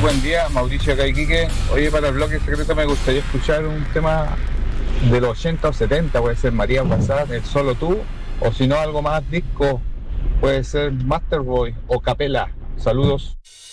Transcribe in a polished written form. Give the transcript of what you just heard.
Buen día, Mauricio Caiquique. Oye, para el bloque secreto me gustaría escuchar un tema de los 80 o 70, puede ser María Guasá, El Solo Tú, o si no algo más disco, puede ser Masterboy o Capela. Saludos.